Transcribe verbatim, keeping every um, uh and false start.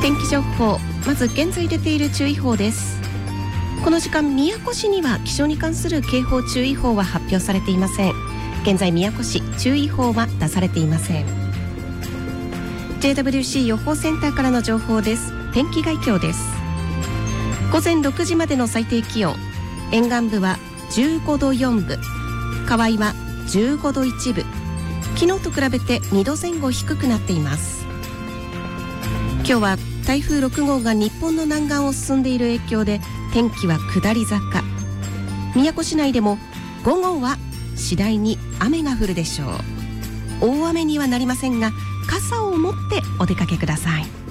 天気情報、まず現在出ている注意報です。この時間宮古市には気象に関する警報注意報は発表されていません。現在宮古市注意報は出されていません。 ジェイダブリューシー 予報センターからの情報です。天気概況です。午前ろくじまでの最低気温、沿岸部はじゅうごどよんぶ、河合はじゅうごどいちぶ、昨日と比べてにどぜん後低くなっています。今日は台風ろくごうが日本の南岸を進んでいる影響で天気は下り坂。宮古市内でも午後は次第に雨が降るでしょう。大雨にはなりませんが傘を持ってお出かけください。